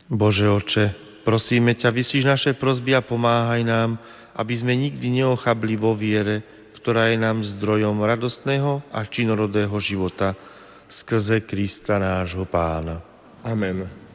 Bože Oče, prosíme ťa, vyslíš naše prosby a pomáhaj nám, aby sme nikdy neochabli vo viere, ktorá je nám zdrojom radostného a činorodého života, skrze Krista nášho Pána. Amen.